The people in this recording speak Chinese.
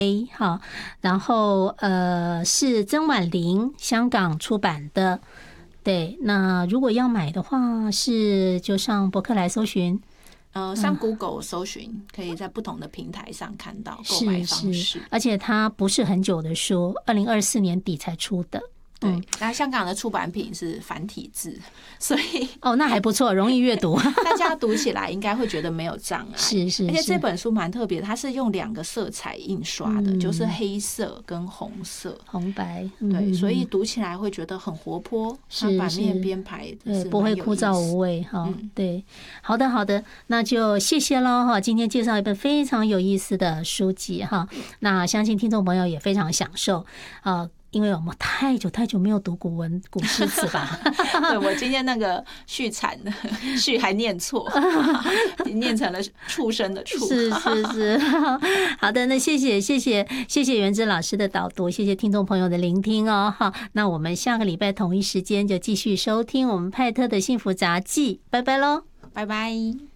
哈，然后是曾婉玲香港出版的。对，那如果要买的话，就上博客来搜寻。 上 Google 搜寻，可以在不同的平台上看到购买方式。 而且它不是很久的书，2024年底才出的。 对，那香港的出版品是繁体字，所以那还不错，容易阅读。 大家读起来应该会觉觉得没有障碍。 是， 而且这本书蛮特别的，它是用2个色彩印刷的，就是黑色跟红色、 红白。 对，所以读起来会觉得很活泼，它版面编排是不会枯燥无味哈。对，好的，那就谢谢喽哈。今天介绍一本非常有意思的书籍哈，那相信听众朋友也非常享受因为我们太久没有读古文古诗词吧。 对，我今天那个续产的续还念错，念成了畜生的畜。 是。好的，那谢谢元之老师的导读，谢谢听众朋友的聆听哦。好，那我们下个礼拜同一时间就继续收听我们派特的幸福杂记，拜拜喽， 拜拜。